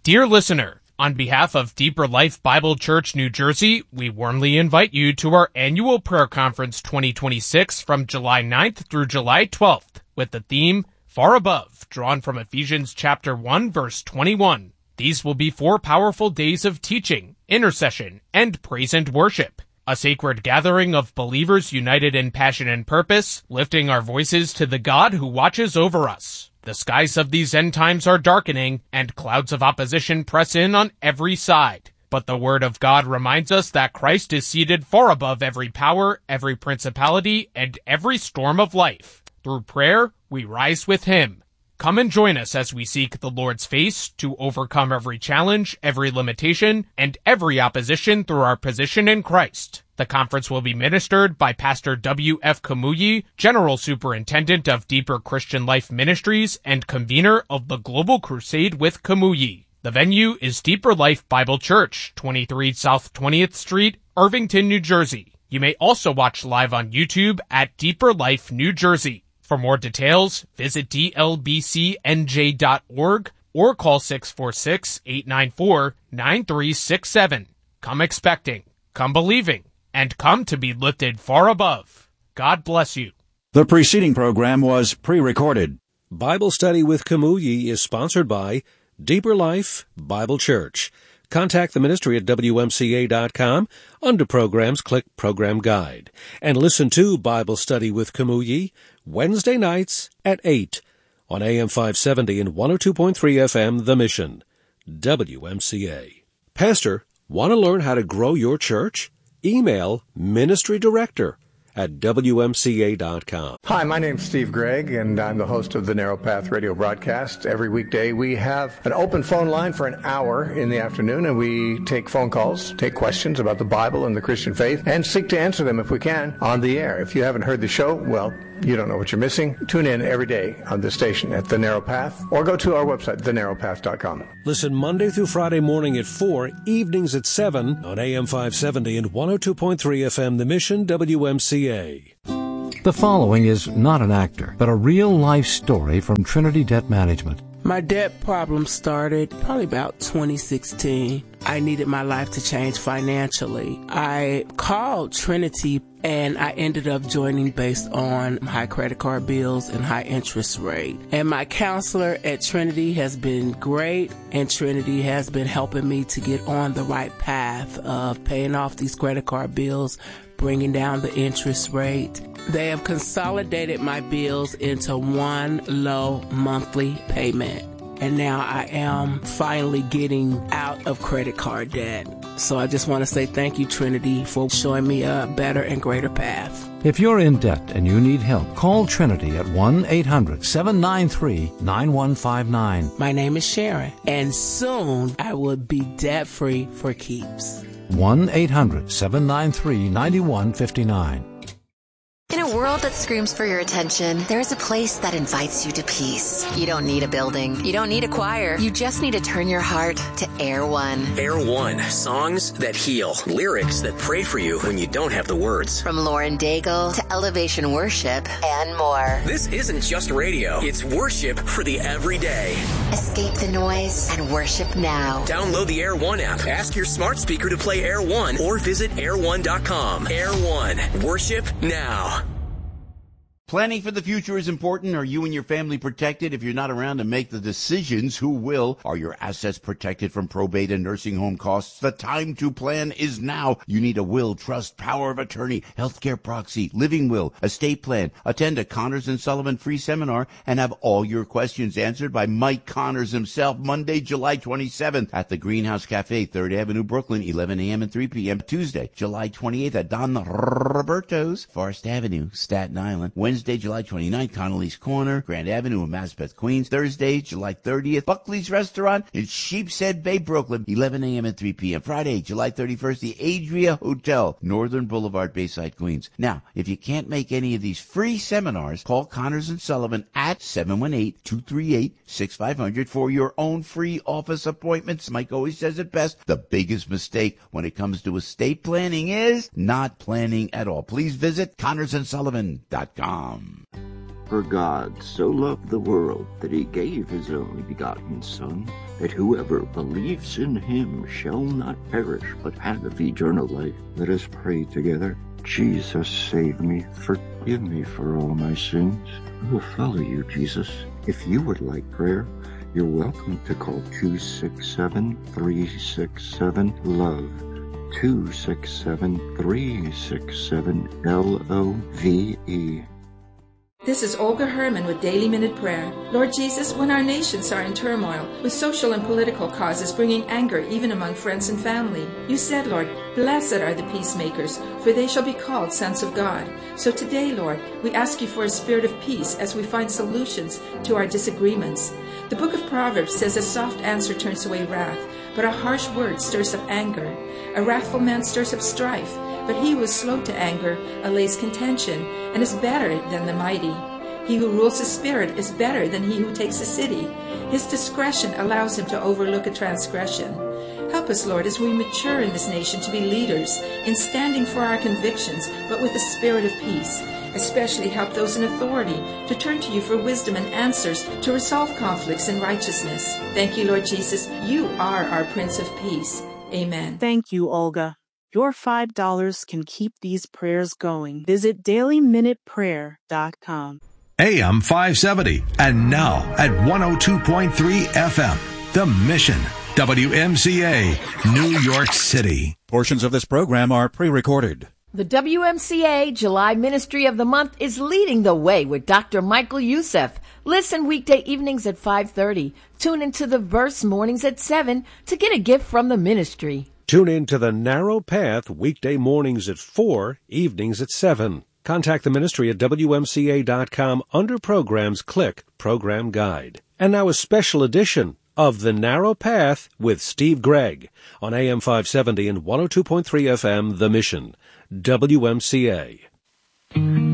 Dear listener, on behalf of Deeper Life Bible Church, New Jersey, we warmly invite you to our annual prayer conference 2026 from July 9th through July 12th with the theme Far Above, drawn from Ephesians chapter 1, verse 21. These will be 4 powerful days of teaching, intercession, and praise and worship. A sacred gathering of believers united in passion and purpose, lifting our voices to the God who watches over us. The skies of these end times are darkening, and clouds of opposition press in on every side. But the Word of God reminds us that Christ is seated far above every power, every principality, and every storm of life. Through prayer, we rise with Him. Come and join us as we seek the Lord's face to overcome every challenge, every limitation, and every opposition through our position in Christ. The conference will be ministered by Pastor W.F. Kamuyi, General Superintendent of Deeper Christian Life Ministries and convener of the Global Crusade with Kamuyi. The venue is Deeper Life Bible Church, 23 South 20th Street, Irvington, New Jersey. You may also watch live on YouTube at Deeper Life New Jersey. For more details, visit dlbcnj.org or call 646-894-9367. Come expecting, come believing, and come to be lifted far above. God bless you. The preceding program was pre-recorded. Bible Study with Kamuyi is sponsored by Deeper Life Bible Church. Contact the ministry at WMCA.com. Under Programs, click Program Guide. And listen to Bible Study with Kamuyi Wednesday nights at 8 on AM 570 and 102.3 FM, The Mission, WMCA. Pastor, want to learn how to grow your church? Email Ministry Director at WMCA.com. Hi, my name's Steve Gregg, and I'm the host of the Narrow Path radio broadcast. Every weekday, we have an open phone line for an hour in the afternoon, and we take phone calls, take questions about the Bible and the Christian faith, and seek to answer them if we can on the air. If you haven't heard the show, well, you don't know what you're missing. Tune in every day on this station at The Narrow Path, or go to our website, thenarrowpath.com. Listen Monday through Friday morning at 4, evenings at 7 on AM 570 and 102.3 FM, The Mission, WMCA. The following is not an actor, but a real-life story from Trinity Debt Management. My debt problem started probably about 2016. I needed my life to change financially. I called Trinity and I ended up joining based on high credit card bills and high interest rate. And my counselor at Trinity has been great, and Trinity has been helping me to get on the right path of paying off these credit card bills, bringing down the interest rate. They have consolidated my bills into one low monthly payment. And now I am finally getting out of credit card debt. So I just want to say thank you, Trinity, for showing me a better and greater path. If you're in debt and you need help, call Trinity at 1-800-793-9159. My name is Sharon, and soon I will be debt-free for keeps. 1-800-793-9159. In a world that screams for your attention, there's a place that invites you to peace. You don't need a building. You don't need a choir. You just need to turn your heart to Air One. Air One. Songs that heal. Lyrics that pray for you when you don't have the words. From Lauren Daigle to Elevation Worship and more. This isn't just radio. It's worship for the everyday. Escape the noise and worship now. Download the Air One app. Ask your smart speaker to play Air One or visit air1.com. Air One. Worship now. Planning for the future is important. Are you and your family protected? If you're not around to make the decisions, who will? Are your assets protected from probate and nursing home costs? The time to plan is now. You need a will, trust, power of attorney, healthcare proxy, living will, estate plan. Attend a Connors & Sullivan free seminar and have all your questions answered by Mike Connors himself, Monday, July 27th at the Greenhouse Cafe, 3rd Avenue, Brooklyn, 11 a.m. and 3 p.m. Tuesday, July 28th at Don Roberto's, Forest Avenue, Staten Island. Wednesday, July 29th, Connolly's Corner, Grand Avenue in Maspeth, Queens. Thursday, July 30th, Buckley's Restaurant in Sheepshead Bay, Brooklyn, 11 a.m. and 3 p.m. Friday, July 31st, the Adria Hotel, Northern Boulevard, Bayside, Queens. Now, if you can't make any of these free seminars, call Connors & Sullivan at 718-238-6500 for your own free office appointments. Mike always says it best. The biggest mistake when it comes to estate planning is not planning at all. Please visit ConnorsandSullivan.com. For God so loved the world that he gave his only begotten Son, that whoever believes in him shall not perish, but have eternal life. Let us pray together. Jesus, save me. Forgive me for all my sins. I will follow you, Jesus. If you would like prayer, you're welcome to call 267-367-LOVE. 267-367-LOVE. This is Olga Herman with Daily Minute Prayer. Lord Jesus, when our nations are in turmoil, with social and political causes bringing anger even among friends and family, you said, Lord, blessed are the peacemakers, for they shall be called sons of God. So today, Lord, we ask you for a spirit of peace as we find solutions to our disagreements. The book of Proverbs says a soft answer turns away wrath, but a harsh word stirs up anger. A wrathful man stirs up strife, but he who is slow to anger allays contention, and is better than the mighty. He who rules his spirit is better than he who takes a city. His discretion allows him to overlook a transgression. Help us, Lord, as we mature in this nation to be leaders in standing for our convictions, but with a spirit of peace. Especially help those in authority to turn to you for wisdom and answers to resolve conflicts in righteousness. Thank you, Lord Jesus. You are our Prince of Peace. Amen. Thank you, Olga. Your $5 can keep these prayers going. Visit dailyminuteprayer.com. AM 570, and now at 102.3 FM, The Mission, WMCA, New York City. Portions of this program are pre-recorded. The WMCA July Ministry of the Month is leading the way with Dr. Michael Youssef. Listen weekday evenings at 5:30. Tune into the Verse mornings at 7 to get a gift from the ministry. Tune in to The Narrow Path weekday mornings at 4, evenings at 7. Contact the ministry at WMCA.com. Under Programs, click Program Guide. And now a special edition of The Narrow Path with Steve Gregg on AM 570 and 102.3 FM, The Mission, WMCA.